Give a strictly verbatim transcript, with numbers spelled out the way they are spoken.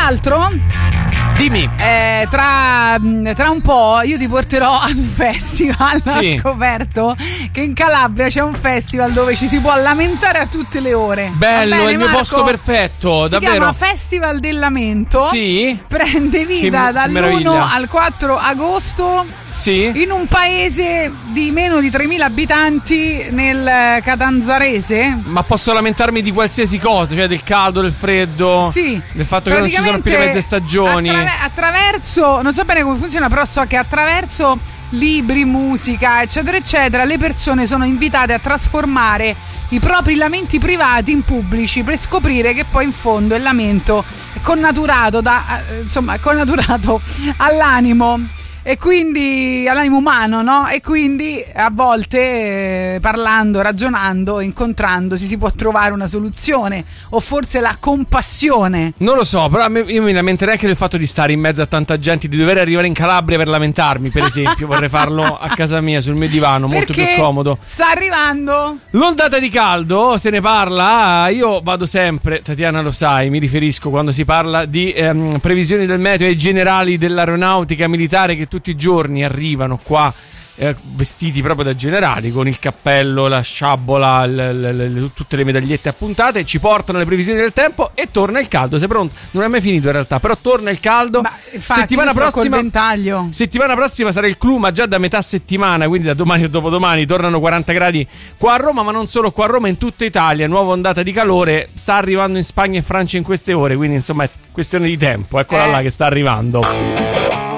l'altro, dimmi, eh, tra, tra un po' io ti porterò ad un festival. Sì. Ho scoperto che in Calabria c'è un festival dove ci si può lamentare a tutte le ore. bello, bene, è il mio Marco? posto perfetto, Si davvero. chiama Festival del Lamento. Sì. Prende vita Che dall'uno meraviglia. al quattro agosto Sì. in un paese di meno di tremila abitanti nel Catanzarese. Ma posso lamentarmi di qualsiasi cosa, cioè del caldo, del freddo, Sì, del fatto che non ci sono più le mezze stagioni. attraver- attraverso, non so bene come funziona, però so che attraverso libri, musica, eccetera, eccetera, le persone sono invitate a trasformare i propri lamenti privati in pubblici per scoprire che poi in fondo il lamento è connaturato da, eh, insomma, è connaturato all'animo. E quindi all'animo umano, no? E quindi a volte eh, parlando, ragionando, incontrandosi si può trovare una soluzione, o forse la compassione. Non lo so, però a me- io mi lamenterei anche del fatto di stare in mezzo a tanta gente, di dover arrivare in Calabria per lamentarmi, per esempio. Vorrei farlo a casa mia, sul mio divano, molto Perché più comodo. sta arrivando L'ondata di caldo, se ne parla, io vado sempre, Tatiana lo sai, mi riferisco quando si parla di ehm, previsioni del meteo ai generali dell'aeronautica militare che tutti i giorni arrivano qua eh, vestiti proprio da generali, con il cappello, la sciabola, l- l- l- tutte le medagliette appuntate, ci portano le previsioni del tempo e torna il caldo. Sei pronto? Non è mai finito in realtà, però torna il caldo. Ma infatti, settimana io sto col prossima ventaglio. Settimana prossima sarà il clou, ma già da metà settimana, quindi da domani o dopodomani tornano quaranta gradi qua a Roma, ma non solo qua a Roma, in tutta Italia. Nuova ondata di calore sta arrivando in Spagna e Francia in queste ore, quindi insomma è questione di tempo. Eccola Eh. là che sta arrivando.